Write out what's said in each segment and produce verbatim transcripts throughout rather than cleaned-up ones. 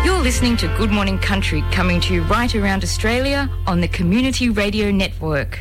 You're listening to Good Morning Country, coming to you right around Australia on the Community Radio Network.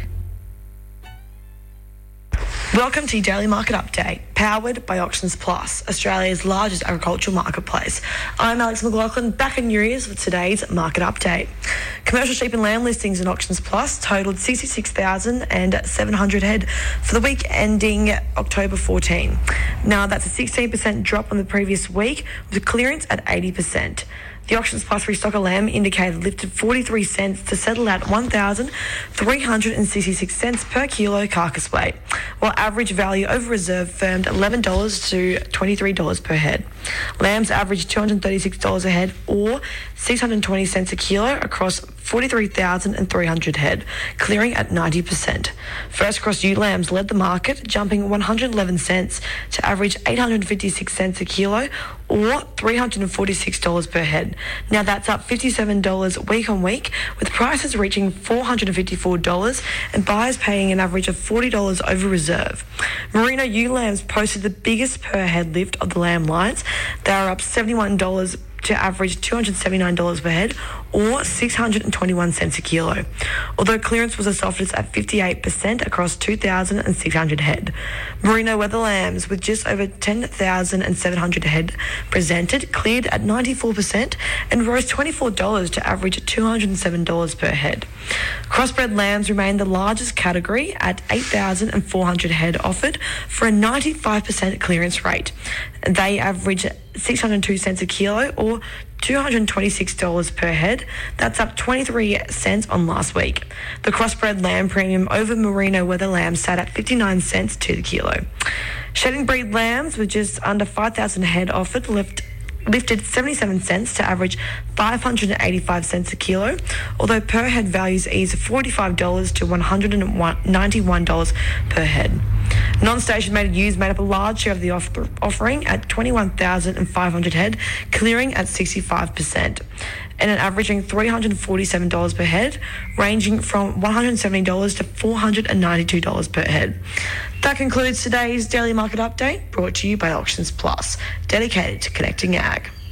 Welcome to your Daily Market Update, powered by Auctions Plus, Australia's largest agricultural marketplace. I'm Alex McLaughlin, back in your ears with today's Market Update. Commercial sheep and lamb listings in Auctions Plus totaled sixty-six thousand seven hundred head for the week ending October fourteenth. Now, that's a sixteen percent drop on the previous week, with clearance at eighty percent. The Auctions Plus restocker lamb indicator lifted forty-three cents to settle at one thousand three hundred sixty-six cents per kilo carcass weight, while average value over reserve firmed eleven dollars to twenty-three dollars per head. Lambs averaged two hundred thirty-six dollars a head, or six hundred twenty cents a kilo, across forty-three thousand three hundred head, clearing at ninety percent. First cross ewe lambs led the market, jumping one hundred eleven cents to average eight hundred fifty-six cents a kilo, or three hundred forty-six dollars per head. Now that's up fifty-seven dollars week on week, with prices reaching four hundred fifty-four dollars and buyers paying an average of forty dollars over reserve. Merino ewe lambs posted the biggest per head lift of the lamb lines. They are up seventy-one dollars to average two hundred seventy-nine dollars per head, or six hundred twenty-one cents a kilo, although clearance was the softest at fifty-eight percent across two thousand six hundred head. Merino weather lambs, with just over ten thousand seven hundred head presented, cleared at ninety-four percent and rose twenty-four dollars to average two hundred seven dollars per head. Crossbred lambs remained the largest category at eight thousand four hundred head offered for a ninety-five percent clearance rate. They average six hundred two cents a kilo, or two hundred twenty-six dollars per head. That's up twenty-three cents on last week. The crossbred lamb premium over merino weather lambs sat at fifty-nine cents to the kilo. Shedding breed lambs with just under five thousand head offered lift lifted seventy-seven cents to average five hundred eighty-five cents a kilo, although per head values eased forty-five dollars to one hundred ninety-one dollars per head. Non-station mated ewes made up a large share of the offer- offering at twenty-one thousand five hundred head, clearing at sixty-five percent, and an averaging three hundred forty-seven dollars per head, ranging from one hundred seventy dollars to four hundred ninety-two dollars per head. That concludes today's Daily Market Update, brought to you by Auctions Plus, dedicated to connecting ag.